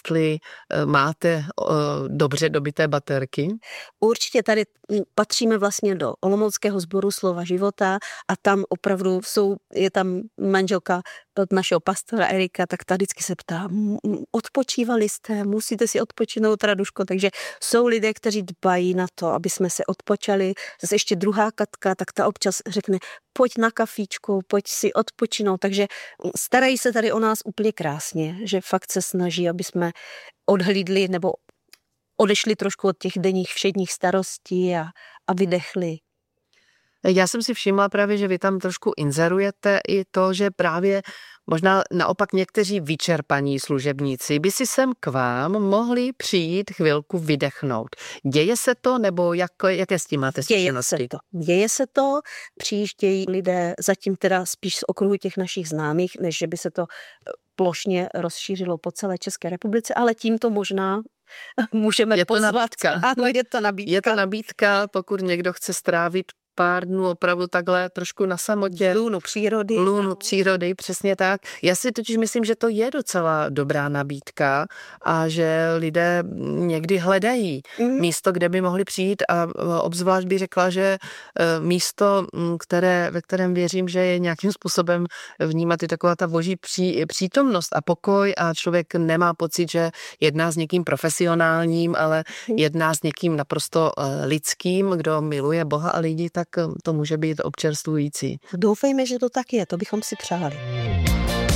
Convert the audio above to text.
jestli máte dobře dobité baterky. Určitě tady patříme vlastně do Olomouckého sboru Slova života a tam opravdu je tam manželka našeho pastora Erika, tak ta vždycky se ptá, odpočívali jste, musíte si odpočinout, Raduško, takže jsou lidé, kteří dbají na to, aby jsme se odpočali. Zase ještě druhá Katka, tak ta občas řekne, pojď na kafíčku, pojď si odpočinout, takže starají se tady o nás úplně krásně, že fakt se snaží, aby jsme odhlídli nebo odešli trošku od těch denních všedních starostí a vydechli. Já jsem si všimla právě, že vy tam trošku inzerujete i to, že právě možná naopak někteří vyčerpaní služebníci by si sem k vám mohli přijít chvilku vydechnout. Děje se to, nebo jaké s tím máte zkušenosti? Děje se to, přijíždějí lidé zatím teda spíš z okruhu těch našich známých, než že by se to plošně rozšířilo po celé České republice, ale tímto možná můžeme pozvat. Ano, je to nabídka. Je to nabídka, pokud někdo chce strávit pár dnů opravdu takhle trošku na samotě. Lůnu přírody, přesně tak. Já si totiž myslím, že to je docela dobrá nabídka a že lidé někdy hledají místo, kde by mohli přijít a obzvlášť bych řekla, že místo, ve kterém věřím, že je nějakým způsobem vnímat i taková ta boží přítomnost a pokoj a člověk nemá pocit, že jedná s někým profesionálním, ale jedná s někým naprosto lidským, kdo miluje Boha a lidi, tak to může být občerstvující. Doufejme, že to tak je, to bychom si přáli.